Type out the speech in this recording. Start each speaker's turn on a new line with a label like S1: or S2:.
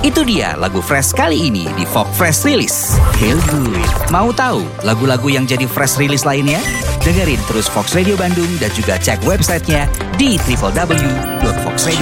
S1: Itu dia lagu Fresh kali ini di Fox Fresh Release. Feel good. Mau tahu lagu-lagu yang jadi Fresh Release lainnya? Dengerin terus Fox Radio Bandung dan juga cek websitenya di www.foxradio.com.